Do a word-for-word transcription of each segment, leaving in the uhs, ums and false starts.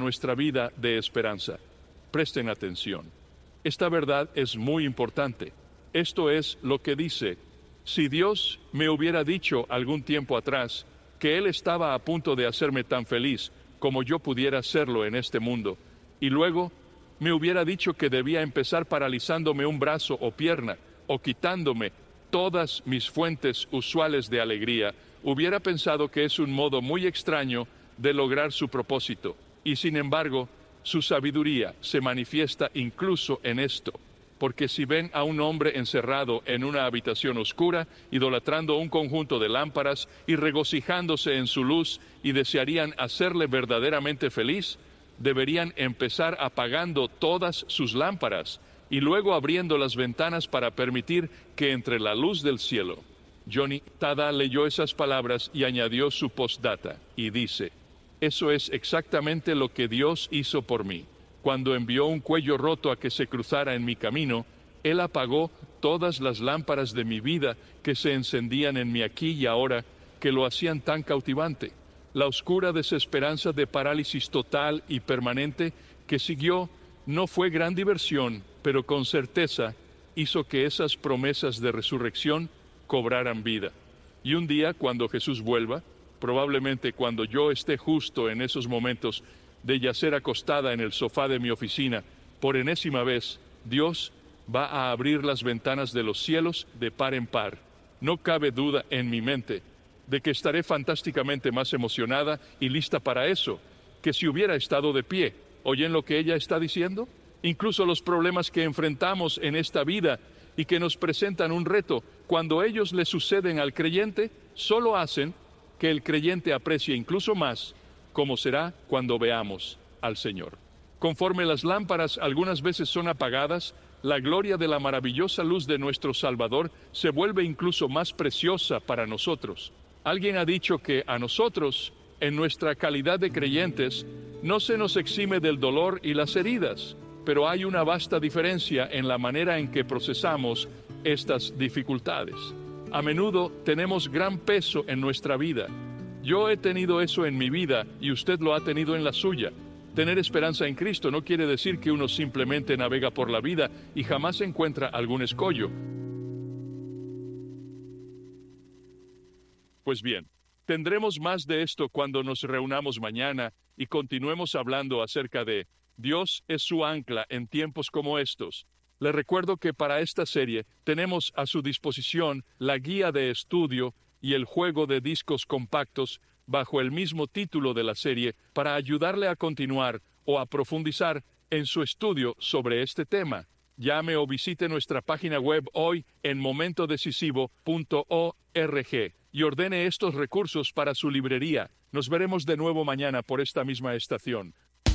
nuestra vida de esperanza. Presten atención. Esta verdad es muy importante. Esto es lo que dice: si Dios me hubiera dicho algún tiempo atrás que Él estaba a punto de hacerme tan feliz como yo pudiera serlo en este mundo, y luego me hubiera dicho que debía empezar paralizándome un brazo o pierna, o quitándome todas mis fuentes usuales de alegría, hubiera pensado que es un modo muy extraño de lograr su propósito. Y sin embargo, su sabiduría se manifiesta incluso en esto, porque si ven a un hombre encerrado en una habitación oscura, idolatrando un conjunto de lámparas y regocijándose en su luz, y desearían hacerle verdaderamente feliz, deberían empezar apagando todas sus lámparas y luego abriendo las ventanas para permitir que entre la luz del cielo. Johnny Tada leyó esas palabras y añadió su postdata, y dice: eso es exactamente lo que Dios hizo por mí. Cuando envió un cuello roto a que se cruzara en mi camino, Él apagó todas las lámparas de mi vida que se encendían en mi aquí y ahora, que lo hacían tan cautivante. La oscura desesperanza de parálisis total y permanente que siguió no fue gran diversión, pero con certeza hizo que esas promesas de resurrección cobraran vida. Y un día, cuando Jesús vuelva, probablemente cuando yo esté justo en esos momentos de yacer acostada en el sofá de mi oficina, por enésima vez, Dios va a abrir las ventanas de los cielos de par en par. No cabe duda en mi mente de que estaré fantásticamente más emocionada y lista para eso que si hubiera estado de pie. ¿Oyen lo que ella está diciendo? Incluso los problemas que enfrentamos en esta vida y que nos presentan un reto, cuando ellos le suceden al creyente, solo hacen que el creyente aprecie incluso más cómo será cuando veamos al Señor. Conforme las lámparas algunas veces son apagadas, la gloria de la maravillosa luz de nuestro Salvador se vuelve incluso más preciosa para nosotros. Alguien ha dicho que a nosotros, en nuestra calidad de creyentes, no se nos exime del dolor y las heridas, pero hay una vasta diferencia en la manera en que procesamos estas dificultades. A menudo tenemos gran peso en nuestra vida. Yo he tenido eso en mi vida y usted lo ha tenido en la suya. Tener esperanza en Cristo no quiere decir que uno simplemente navega por la vida y jamás encuentra algún escollo. Pues bien, tendremos más de esto cuando nos reunamos mañana y continuemos hablando acerca de Dios es su ancla en tiempos como estos. Le recuerdo que para esta serie tenemos a su disposición la guía de estudio y el juego de discos compactos bajo el mismo título de la serie para ayudarle a continuar o a profundizar en su estudio sobre este tema. Llame o visite nuestra página web hoy en momento decisivo punto org y ordene estos recursos para su librería. Nos veremos de nuevo mañana por esta misma estación.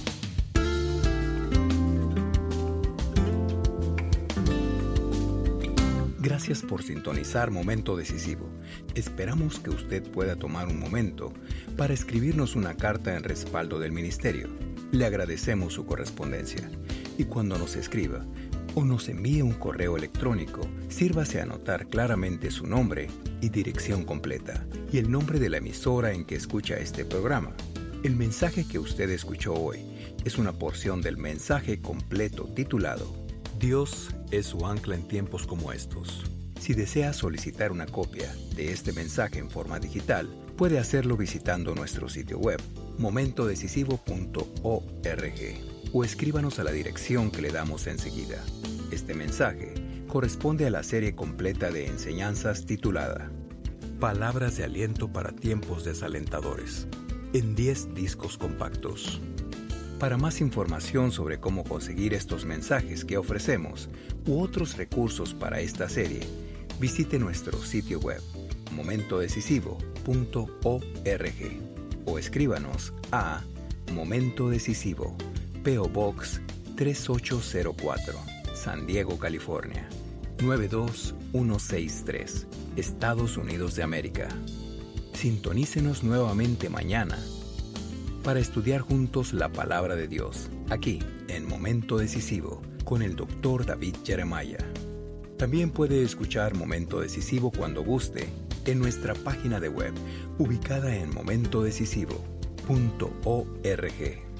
Gracias por sintonizar Momento Decisivo. Esperamos que usted pueda tomar un momento para escribirnos una carta en respaldo del ministerio. Le agradecemos su correspondencia. Y cuando nos escriba o nos envíe un correo electrónico, sírvase a anotar claramente su nombre y dirección completa y el nombre de la emisora en que escucha este programa. El mensaje que usted escuchó hoy es una porción del mensaje completo titulado Dios es su ancla en tiempos como estos. Si desea solicitar una copia de este mensaje en forma digital, puede hacerlo visitando nuestro sitio web, momento decisivo punto org, o escríbanos a la dirección que le damos enseguida. Este mensaje corresponde a la serie completa de enseñanzas titulada Palabras de aliento para tiempos desalentadores, en diez discos compactos. Para más información sobre cómo conseguir estos mensajes que ofrecemos u otros recursos para esta serie, visite nuestro sitio web momento decisivo punto org o escríbanos a Momento Decisivo, P O Box tres ocho cero cuatro, San Diego, California nueve dos uno seis tres, Estados Unidos de América. Sintonícenos nuevamente mañana para estudiar juntos la Palabra de Dios, aquí en Momento Decisivo, con el doctor David Jeremiah. También puede escuchar Momento Decisivo cuando guste en nuestra página de web, ubicada en momento decisivo punto org.